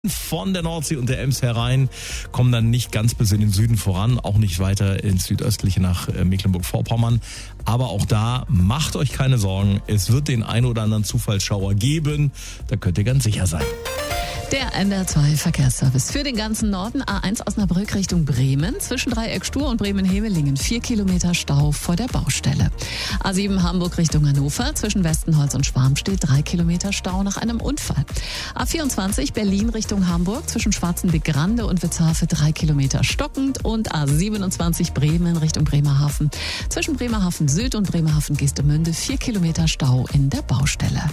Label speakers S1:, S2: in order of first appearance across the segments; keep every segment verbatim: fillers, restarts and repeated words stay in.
S1: von der Nordsee und der Ems herein, kommen dann nicht ganz bis in den Süden voran, auch nicht weiter ins Südöstliche nach Mecklenburg-Vorpommern. Aber auch da macht euch keine Sorgen, es wird den ein oder anderen Zufallsschauer geben, da könnt ihr ganz sicher sein.
S2: Der N D R zwei Verkehrsservice für den ganzen Norden. A eins Osnabrück Richtung Bremen. Zwischen Dreieck-Stur und Bremen-Hemelingen. Vier Kilometer Stau vor der Baustelle. A sieben Hamburg Richtung Hannover. Zwischen Westenholz und Schwarmstedt. Drei Kilometer Stau nach einem Unfall. A vierundzwanzig Berlin Richtung Hamburg. Zwischen Schwarzenbeck-Grande und Witzhafe. Drei Kilometer stockend. Und A siebenundzwanzig Bremen Richtung Bremerhaven. Zwischen Bremerhaven Süd und Bremerhaven Geestemünde. Vier Kilometer Stau in der Baustelle.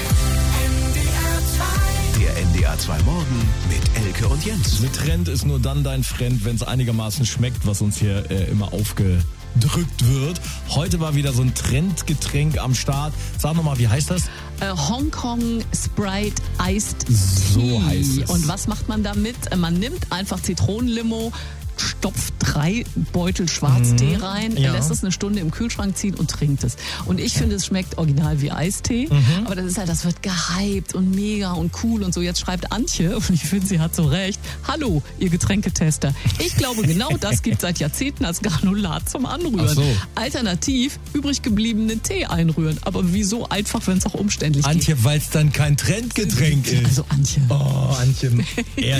S3: Der N D R zwei Morgen mit Elke und Jens.
S1: Mit Trend ist nur dann dein Friend, wenn es einigermaßen schmeckt, was uns hier äh, immer aufgedrückt wird. Heute war wieder so ein Trendgetränk am Start. Sag nochmal, wie heißt das?
S2: Äh, Hongkong Sprite Iced
S1: So
S2: Tea.
S1: heißt es.
S2: Und was macht man damit? Man nimmt einfach Zitronenlimo, stopft drei Beutel Schwarztee
S1: Mhm,
S2: rein,
S1: ja.
S2: lässt es eine Stunde im Kühlschrank ziehen und trinkt es. Und ich finde, es schmeckt original wie Eistee.
S1: Mhm.
S2: Aber das ist halt, das wird gehypt und mega und cool und so. Jetzt schreibt Antje, und ich finde, sie hat so recht, hallo, ihr Getränketester. Ich glaube, genau das gibt seit Jahrzehnten als Granulat zum Anrühren.
S1: Ach so.
S2: Alternativ übrig gebliebenen Tee einrühren. Aber wieso einfach, wenn es auch umständlich geht?
S1: Antje, weil es dann kein Trendgetränk ist.
S2: Also Antje.
S1: Oh, Antje.